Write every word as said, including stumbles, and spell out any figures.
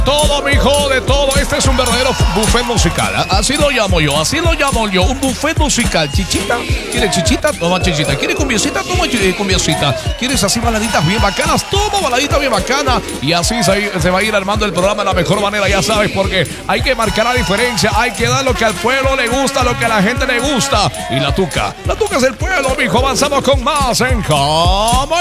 Todo, mijo, de todo. Este es un verdadero buffet musical. Así lo llamo yo, así lo llamo yo. Un buffet musical. Chichita, ¿quieres chichita? Toma chichita. ¿Quieres cumbiosita? Toma cumbiosita. ¿Quieres así baladitas bien bacanas? Toma baladita bien bacana. Y así se, se va a ir armando el programa de la mejor manera, ya sabes, porque hay que marcar la diferencia. Hay que dar lo que al pueblo le gusta, lo que a la gente le gusta. Y la tuca. La tuca es el pueblo, mijo. Avanzamos con más en Cama.